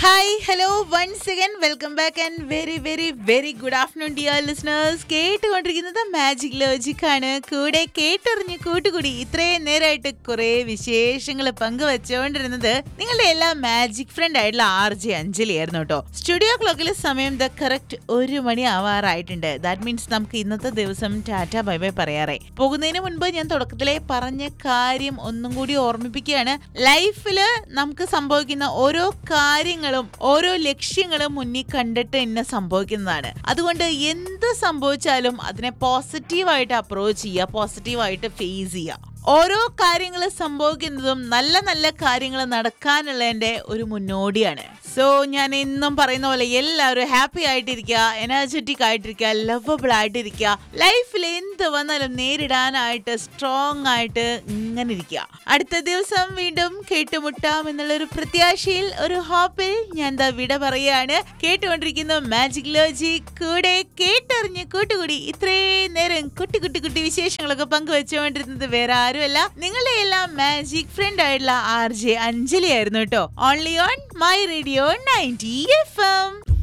Hi hello once again welcome back and very very very good afternoon dear listeners. കേട്ടുകൊണ്ടിരിക്കുന്നത് magic logic ആണ്. കൂടെ കേട്ടറിഞ്ഞ് കൂട്ടുകൂടി ഇത്രയും നേരമായിട്ട് കുറെ വിശേഷങ്ങൾ പങ്കുവെച്ചുകൊണ്ടിരുന്നത് നിങ്ങളുടെ എല്ലാ മാജിക് ഫ്രണ്ട് ആയിട്ടുള്ള RJ അഞ്ജലി ആയിരുന്നു കേട്ടോ. സ്റ്റുഡിയോ ക്ലോക്കിലെ സമയം കറക്റ്റ് 1 മണി ആവാറായിട്ടുണ്ട്. ദാറ്റ് മീൻസ് നമുക്ക് ഇന്നത്തെ ദിവസം ടാറ്റ ബൈ ബൈ പറയാറായി. പോകുന്നതിന് മുൻപ് ഞാൻ തുടക്കത്തിലെ പറഞ്ഞ കാര്യം ഒന്നും കൂടി ഓർമ്മിപ്പിക്കുകയാണ്. ലൈഫില് നമുക്ക് സംഭവിക്കുന്ന ഓരോ കാര്യങ്ങളും ഓരോ ലക്ഷ്യങ്ങളും മുന്നിൽ കണ്ടിട്ട് എന്നെ സംഭവിക്കുന്നതാണ്. അതുകൊണ്ട് എന്ത് സംഭവിച്ചാലും അതിനെ പോസിറ്റീവായിട്ട് അപ്രോച്ച് ചെയ്യുക, പോസിറ്റീവായിട്ട് ഫേസ് ചെയ്യുക. ഓരോ കാര്യങ്ങൾ സംഭവിക്കുന്നതും നല്ല നല്ല കാര്യങ്ങൾ നടക്കാനുള്ളതിന്റെ ഒരു മുന്നോടിയാണ്. സോ ഞാൻ എന്നും പറയുന്ന പോലെ എല്ലാവരും ഹാപ്പി ആയിട്ടിരിക്കുക, എനർജറ്റിക് ആയിട്ടിരിക്കുക, ലവബിൾ ആയിട്ടിരിക്കുക. ലൈഫിൽ എന്ത് വന്നാലും നേരിടാനായിട്ട് സ്ട്രോങ് ആയിട്ട് ഇങ്ങനെ ഇരിക്കുക. അടുത്ത ദിവസം വീണ്ടും കേട്ടുമുട്ടാം എന്നുള്ളൊരു പ്രത്യാശയിൽ, ഒരു ഹോപ്പിൽ ഞാൻ വിട പറയുകയാണ്. കേട്ടുകൊണ്ടിരിക്കുന്ന മാജിക് ലോജിക്, കൂടെ കേട്ടറിഞ്ഞ് കൂട്ടുകൂടി ഇത്രയും നേരം കുട്ടി കുട്ടി കുട്ടി വിശേഷങ്ങളൊക്കെ പങ്കുവെച്ചുകൊണ്ടിരുന്നത് വേറെ ആരുമല്ല, നിങ്ങളുടെ എല്ലാം മാജിക് ഫ്രണ്ട് ആയിട്ടുള്ള RJ അഞ്ജലി ആയിരുന്നു കേട്ടോ. Only on my radio 90 FM.